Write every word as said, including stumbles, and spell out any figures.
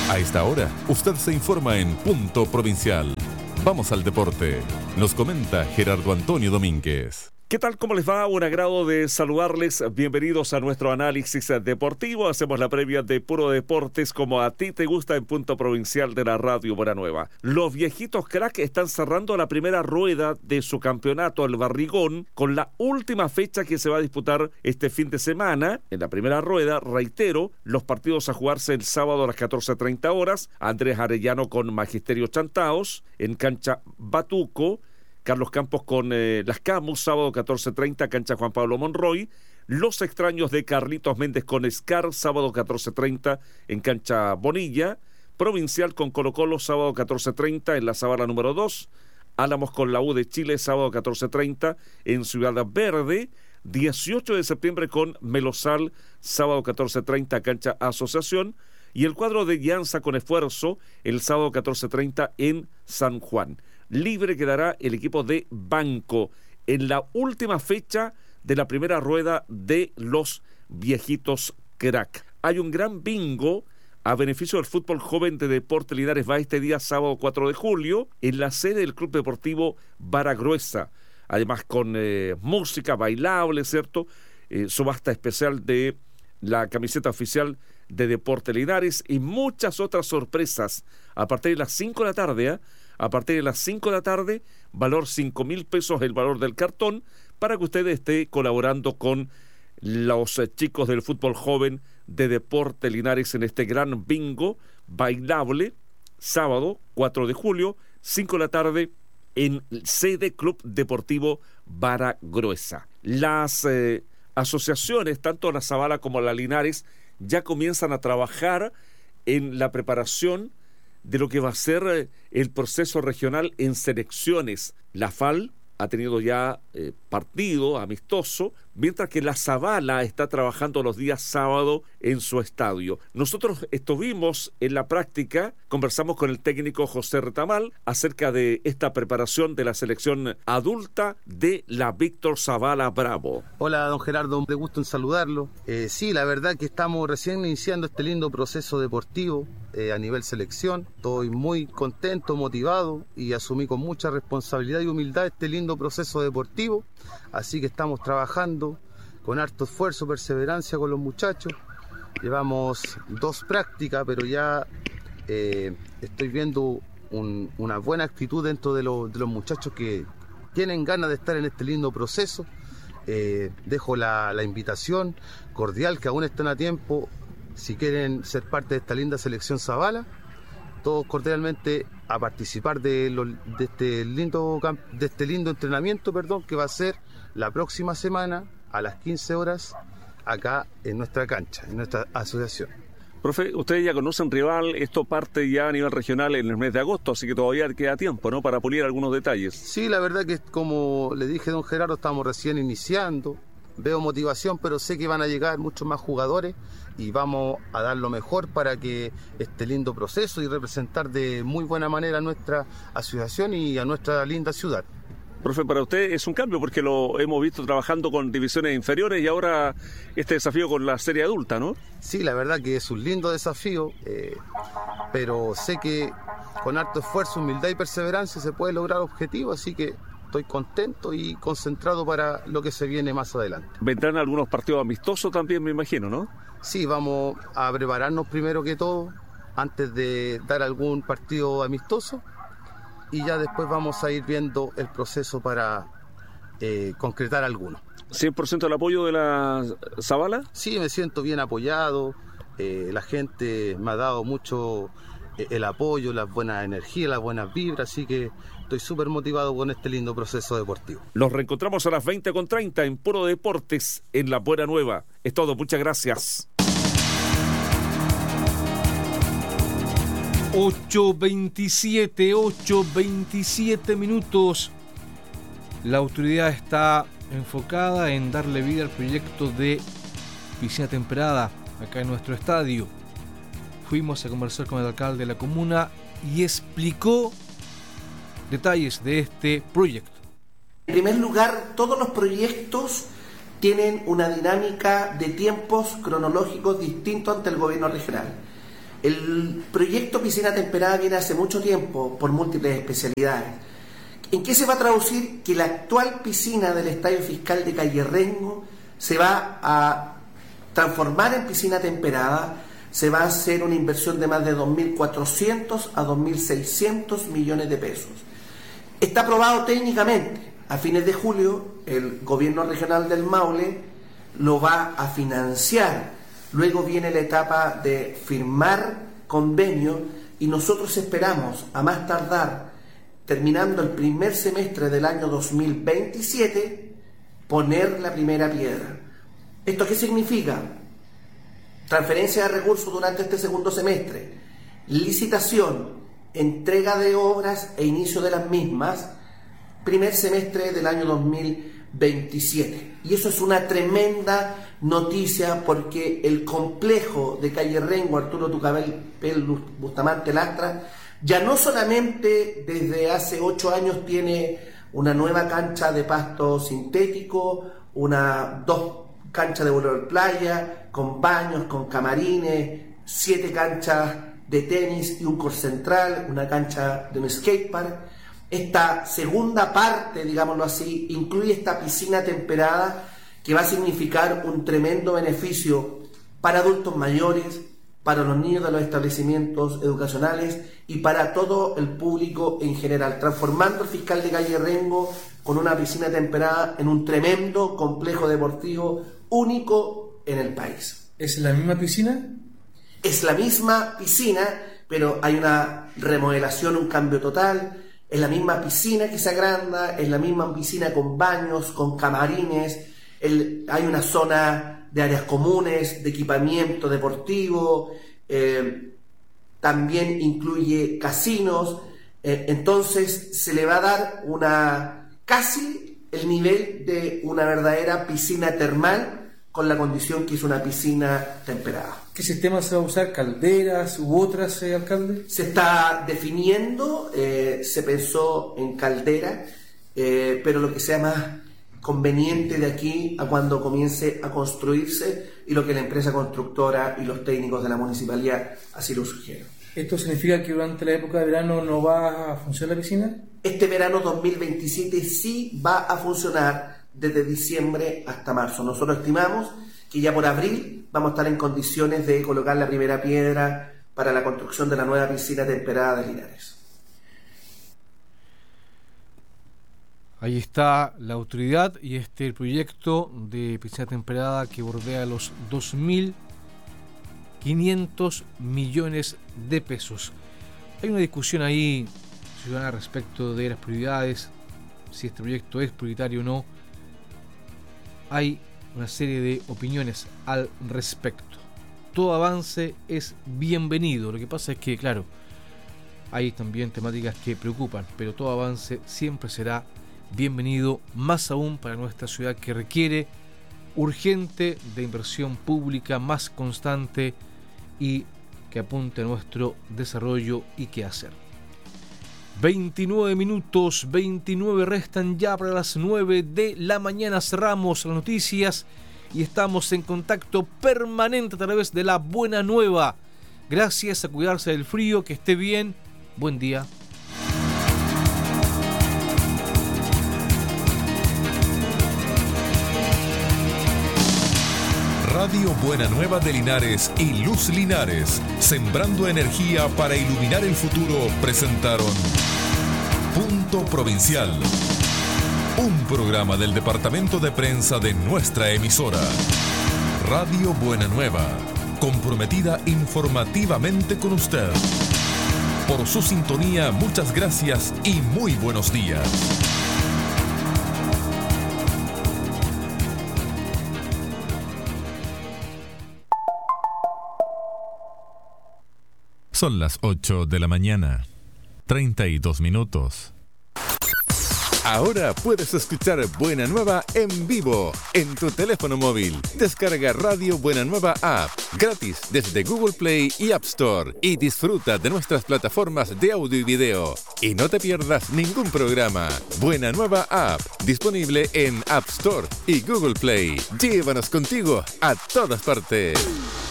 A esta hora, usted se informa en Punto Provincial. Vamos al deporte. Nos comenta Gerardo Antonio Domínguez. ¿Qué tal? ¿Cómo les va? Un agrado de saludarles. Bienvenidos a nuestro análisis deportivo. Hacemos la previa de Puro Deportes como a ti te gusta en Punto Provincial de la Radio Buena Nueva. Los viejitos crack están cerrando la primera rueda de su campeonato, el Barrigón, con la última fecha que se va a disputar este fin de semana. En la primera rueda, reitero, los partidos a jugarse el sábado a las catorce treinta horas. Andrés Arellano con Magisterio Chantaos, en cancha Batuco. Carlos Campos con eh, Las Camus, sábado catorce treinta, cancha Juan Pablo Monroy. Los extraños de Carlitos Méndez con Scar, sábado catorce treinta en cancha Bonilla. Provincial con Colo Colo, sábado catorce treinta en la Zabala número dos. Álamos con la U de Chile, sábado catorce treinta en Ciudad Verde. dieciocho de septiembre con Melosal, sábado catorce treinta, cancha Asociación. Y el cuadro de Llanza con Esfuerzo, el sábado catorce treinta en San Juan. Libre quedará el equipo de Banco en la última fecha de la primera rueda de los viejitos crack. Hay un gran bingo a beneficio del fútbol joven de Deporte Linares. Va este día sábado cuatro de julio en la sede del Club Deportivo Vara Gruesa. Además con eh, música bailable, ¿cierto? Eh, subasta especial de la camiseta oficial de Deporte Linares y muchas otras sorpresas a partir de las cinco de la tarde, ¿eh? A partir de las cinco de la tarde, valor cinco mil pesos el valor del cartón, para que usted esté colaborando con los chicos del fútbol joven de Deporte Linares en este gran bingo bailable, sábado cuatro de julio, cinco de la tarde, en sede Club Deportivo Vara Gruesa. Las eh, asociaciones, tanto la Zabala como la Linares, ya comienzan a trabajar en la preparación de lo que va a ser el proceso regional en selecciones. La F A L ha tenido ya eh, partido amistoso, mientras que la Zabala está trabajando los días sábado en su estadio. Nosotros estuvimos en la práctica, conversamos con el técnico José Retamal acerca de esta preparación de la selección adulta de la Víctor Zabala Bravo. Hola, don Gerardo, de gusto en saludarlo. Eh, sí, la verdad que estamos recién iniciando este lindo proceso deportivo eh, a nivel selección. Estoy muy contento, motivado y asumí con mucha responsabilidad y humildad este lindo proceso deportivo. Así que estamos trabajando con harto esfuerzo, perseverancia con los muchachos. Llevamos dos prácticas, pero ya eh, estoy viendo un, una buena actitud dentro de, lo, de los muchachos que tienen ganas de estar en este lindo proceso. Eh, dejo la, la invitación cordial, que aún están a tiempo, si quieren ser parte de esta linda selección Zabala, todos cordialmente a participar de, lo, de, este lindo, de este lindo entrenamiento, perdón, que va a ser la próxima semana a las quince horas acá en nuestra cancha, en nuestra asociación. Profe, ustedes ya conocen rival, esto parte ya a nivel regional en el mes de agosto, así que todavía queda tiempo, ¿no?, para pulir algunos detalles. Sí, la verdad que como le dije a don Gerardo, estamos recién iniciando, veo motivación, pero sé que van a llegar muchos más jugadores y vamos a dar lo mejor para que este lindo proceso y representar de muy buena manera a nuestra asociación y a nuestra linda ciudad. Profe, para usted es un cambio porque lo hemos visto trabajando con divisiones inferiores y ahora este desafío con la serie adulta, ¿no? Sí, la verdad que es un lindo desafío, eh, pero sé que con harto esfuerzo, humildad y perseverancia se puede lograr objetivos, así que estoy contento y concentrado para lo que se viene más adelante. Vendrán algunos partidos amistosos también, me imagino, ¿no? Sí, vamos a prepararnos primero que todo, antes de dar algún partido amistoso, y ya después vamos a ir viendo el proceso para eh, concretar alguno. ¿cien por ciento el apoyo de la Zabala? Sí, me siento bien apoyado, eh, la gente me ha dado mucho eh, el apoyo, las buenas energías, las buenas vibras, así que estoy súper motivado con este lindo proceso deportivo. Los reencontramos a las veinte con treinta en Puro Deportes en La Buena Nueva. Es todo, muchas gracias. ocho veintisiete, ocho veintisiete minutos. La autoridad está enfocada en darle vida al proyecto de piscina temperada acá en nuestro estadio. Fuimos a conversar con el alcalde de la comuna y explicó detalles de este proyecto. En primer lugar, todos los proyectos tienen una dinámica de tiempos cronológicos distintos ante el gobierno regional. El proyecto Piscina Temperada viene hace mucho tiempo por múltiples especialidades. ¿En qué se va a traducir? Que la actual piscina del Estadio Fiscal de Calle Rengo se va a transformar en piscina temperada. Se va a hacer una inversión de más de dos mil cuatrocientos a dos mil seiscientos millones de pesos. Está aprobado técnicamente. A fines de julio, el gobierno regional del Maule lo va a financiar. Luego viene la etapa de firmar convenio y nosotros esperamos, a más tardar, terminando el primer semestre del año dos mil veintisiete, poner la primera piedra. ¿Esto qué significa? Transferencia de recursos durante este segundo semestre, licitación, entrega de obras e inicio de las mismas, primer semestre del año dos mil veintisiete. Y eso es una tremenda noticia porque el complejo de Calle Rengo, Arturo Tucapel Bustamante Lastra, ya no solamente desde hace ocho años tiene una nueva cancha de pasto sintético, una, dos canchas de voleibol playa, con baños, con camarines, siete canchas de tenis y un court central, una cancha de un skatepark. Esta segunda parte, digámoslo así, incluye esta piscina temperada que va a significar un tremendo beneficio para adultos mayores, para los niños de los establecimientos educacionales y para todo el público en general, transformando el Fiscal de Calle Rengo con una piscina temperada en un tremendo complejo deportivo único en el país. ¿Es la misma piscina? Es la misma piscina, pero hay una remodelación, un cambio total. Es la misma piscina que se agranda, es la misma piscina con baños, con camarines, el, hay una zona de áreas comunes, de equipamiento deportivo, eh, también incluye casinos, eh, entonces se le va a dar una casi el nivel de una verdadera piscina termal con la condición que es una piscina temperada. ¿Qué sistema se va a usar? ¿Calderas u otras, eh, alcalde? Se está definiendo, eh, se pensó en caldera, eh, pero lo que sea más conveniente de aquí a cuando comience a construirse y lo que la empresa constructora y los técnicos de la municipalidad así lo sugieren. ¿Esto significa que durante la época de verano no va a funcionar la piscina? Este verano dos mil veintisiete sí va a funcionar desde diciembre hasta marzo. Nosotros estimamos que ya por abril vamos a estar en condiciones de colocar la primera piedra para la construcción de la nueva piscina temperada de Linares. Ahí está la autoridad y este el proyecto de piscina temperada que bordea los dos mil quinientos millones de pesos. Hay una discusión ahí ciudadana respecto de las prioridades, si este proyecto es prioritario o no. Hay una serie de opiniones al respecto. Todo avance es bienvenido. Lo que pasa es que, claro, hay también temáticas que preocupan, pero todo avance siempre será bienvenido, más aún para nuestra ciudad que requiere urgente de inversión pública más constante y que apunte a nuestro desarrollo y qué hacer. veintinueve minutos, veintinueve restan ya para las nueve de la mañana. Cerramos las noticias y estamos en contacto permanente a través de la Buena Nueva. Gracias, a cuidarse del frío, que esté bien. Buen día. Radio Buena Nueva de Linares y Luz Linares, sembrando energía para iluminar el futuro, presentaron Punto Provincial, un programa del departamento de prensa de nuestra emisora. Radio Buena Nueva, comprometida informativamente con usted. Por su sintonía, muchas gracias y muy buenos días. Son las ocho de la mañana, treinta y dos minutos. Ahora puedes escuchar Buena Nueva en vivo en tu teléfono móvil. Descarga Radio Buena Nueva App gratis desde Google Play y App Store y disfruta de nuestras plataformas de audio y video. Y no te pierdas ningún programa. Buena Nueva App, disponible en App Store y Google Play. Llévanos contigo a todas partes.